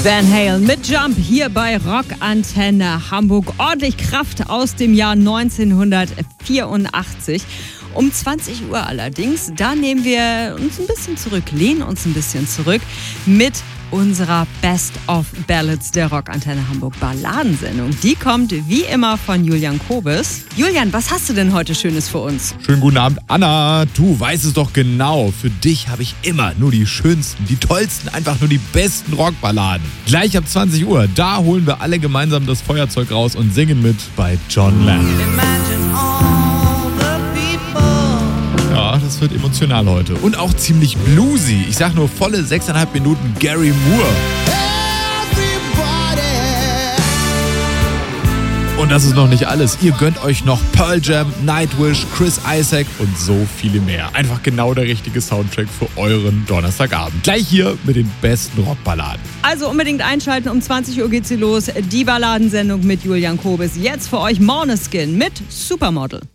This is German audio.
Van Halen mit Jump hier bei Rockantenne Hamburg. Ordentlich Kraft aus dem Jahr 1984. Um 20 Uhr allerdings, da nehmen wir uns ein bisschen zurück, lehnen uns ein bisschen zurück mit unserer Best of Ballads der Rockantenne Hamburg Balladensendung. Die kommt wie immer von Julian Kobes. Julian, was hast du denn heute Schönes für uns? Schönen guten Abend, Anna. Du weißt es doch genau. Für dich habe ich immer nur die schönsten, die tollsten, einfach nur die besten Rockballaden. Gleich ab 20 Uhr, da holen wir alle gemeinsam das Feuerzeug raus und singen mit bei John Lennon. Ja, das wird emotional heute. Und auch ziemlich bluesy. Ich sag nur volle 6,5 Minuten Gary Moore. Und das ist noch nicht alles. Ihr gönnt euch noch Pearl Jam, Nightwish, Chris Isaak und so viele mehr. Einfach genau der richtige Soundtrack für euren Donnerstagabend. Gleich hier mit den besten Rockballaden. Also unbedingt einschalten, um 20 Uhr geht sie los. Die Balladensendung mit Julian Kobes. Jetzt für euch Måneskin mit Supermodel.